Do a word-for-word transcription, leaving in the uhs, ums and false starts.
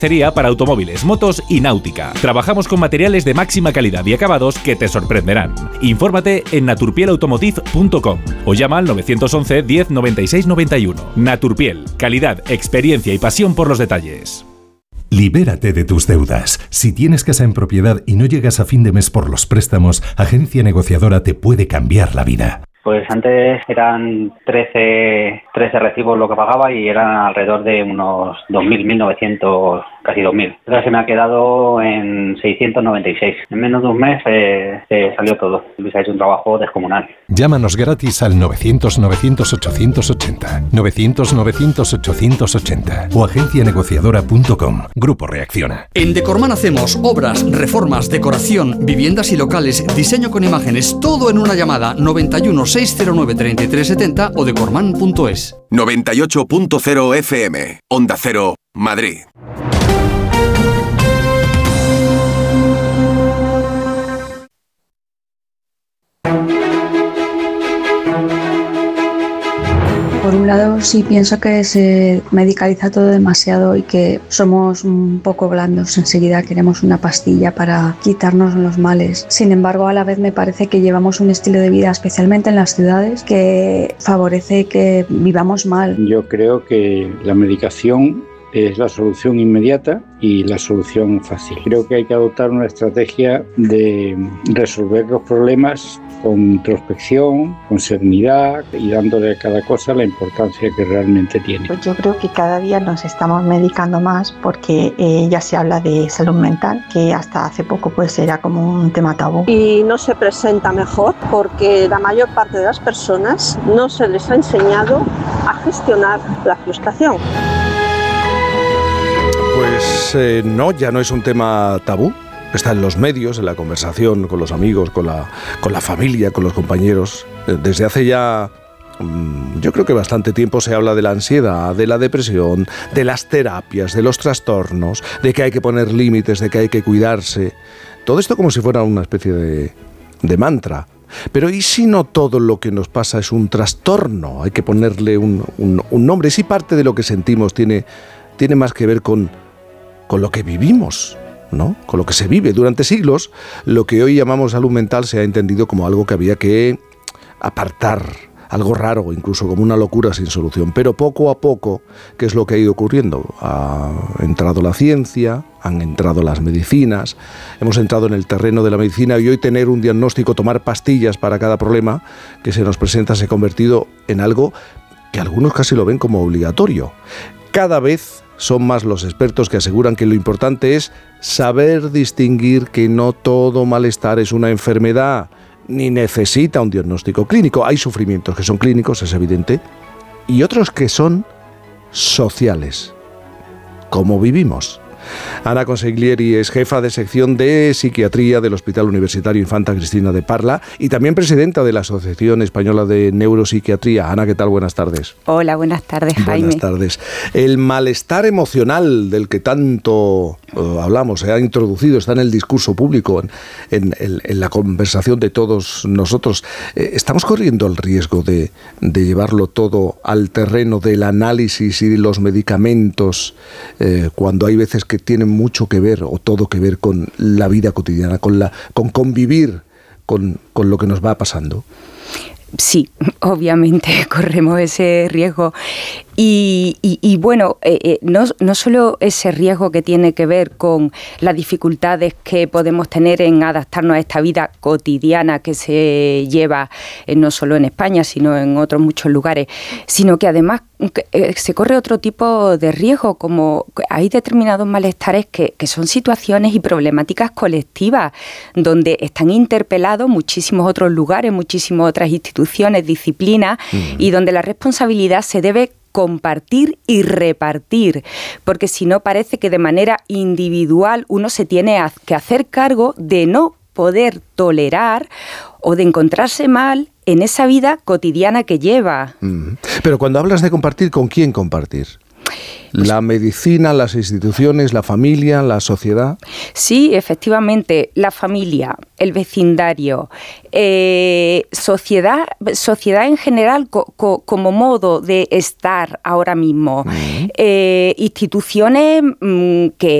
Sería para automóviles, motos y náutica. Trabajamos con materiales de máxima calidad y acabados que te sorprenderán. Infórmate en naturpiel automotive punto com o llama al nueve once diez noventa y seis noventa y uno. Naturpiel, calidad, experiencia y pasión por los detalles. Libérate de tus deudas. Si tienes casa en propiedad y no llegas a fin de mes por los préstamos, Agencia Negociadora te puede cambiar la vida. Pues antes eran trece, trece recibos lo que pagaba y eran alrededor de unos dos mil, mil novecientos, casi dos mil. Ahora se me ha quedado en seiscientos noventa y seis. En menos de un mes eh, se salió todo. Luis ha hecho un trabajo descomunal. Llámanos gratis al novecientos, novecientos, ochocientos ochenta, novecientos, novecientos, ochocientos ochenta o agencia negociadora punto com. Grupo Reacciona. En Decorman hacemos obras, reformas, decoración, viviendas y locales, diseño con imágenes, todo en una llamada. Noventa y uno, seiscientos nueve, treinta y tres setenta o decorman punto es. noventa y ocho punto cero F M, Onda Cero, Madrid. Por un lado, sí pienso que se medicaliza todo demasiado y que somos un poco blandos. Enseguida queremos una pastilla para quitarnos los males. Sin embargo, a la vez me parece que llevamos un estilo de vida, especialmente en las ciudades, que favorece que vivamos mal. Yo creo que la medicación es la solución inmediata y la solución fácil. Creo que hay que adoptar una estrategia de resolver los problemas con introspección, con serenidad y dándole a cada cosa la importancia que realmente tiene. Pues yo creo que cada día nos estamos medicando más porque eh, ya se habla de salud mental, que hasta hace poco pues era como un tema tabú. Y no se presenta mejor porque la mayor parte de las personas no se les ha enseñado a gestionar la frustración. Pues eh, no, ya no es un tema tabú. Está en los medios, en la conversación con los amigos, con la, con la familia, con los compañeros. Desde hace ya, yo creo que bastante tiempo se habla de la ansiedad, de la depresión, de las terapias, de los trastornos, de que hay que poner límites, de que hay que cuidarse. Todo esto como si fuera una especie de, de mantra. Pero ¿y si no todo lo que nos pasa es un trastorno? Hay que ponerle un, un, un nombre. ¿Y si parte de lo que sentimos tiene, tiene más que ver con, con lo que vivimos? ¿No? Con lo que se vive. Durante siglos, lo que hoy llamamos salud mental se ha entendido como algo que había que apartar, algo raro, incluso como una locura sin solución. Pero poco a poco, ¿qué es lo que ha ido ocurriendo? Ha entrado la ciencia, han entrado las medicinas, hemos entrado en el terreno de la medicina y hoy tener un diagnóstico, tomar pastillas para cada problema que se nos presenta se ha convertido en algo que algunos casi lo ven como obligatorio. Cada vez son más los expertos que aseguran que lo importante es saber distinguir que no todo malestar es una enfermedad, ni necesita un diagnóstico clínico. Hay sufrimientos que son clínicos, es evidente, y otros que son sociales, como vivimos. Ana Consiglieri es jefa de sección de psiquiatría del Hospital Universitario Infanta Cristina de Parla y también presidenta de la Asociación Española de Neuropsiquiatría. Ana, ¿qué tal? Buenas tardes. Hola, buenas tardes, Jaime. Buenas tardes. El malestar emocional del que tanto uh, hablamos, se ha introducido, está en el discurso público, en, en, en la conversación de todos nosotros. Eh, ¿Estamos corriendo el riesgo de, de llevarlo todo al terreno del análisis y de los medicamentos eh, cuando hay veces que tienen mucho que ver o todo que ver con la vida cotidiana, con la con convivir con, con lo que nos va pasando? Sí, obviamente corremos ese riesgo. Y, y, y bueno, eh, eh, no, no solo ese riesgo que tiene que ver con las dificultades que podemos tener en adaptarnos a esta vida cotidiana que se lleva eh, no solo en España, sino en otros muchos lugares, sino que además eh, se corre otro tipo de riesgo, como hay determinados malestares que, que son situaciones y problemáticas colectivas, donde están interpelados muchísimos otros lugares, muchísimas otras instituciones, disciplinas, mm. y donde la responsabilidad se debe compartir y repartir, porque si no parece que de manera individual uno se tiene que hacer cargo de no poder tolerar o de encontrarse mal en esa vida cotidiana que lleva. Mm. Pero cuando hablas de compartir, ¿con quién compartir? ¿La medicina, las instituciones, la familia, la sociedad? Sí, efectivamente, la familia, el vecindario, eh, sociedad, sociedad en general co, co, como modo de estar ahora mismo, mm. eh, instituciones mm, que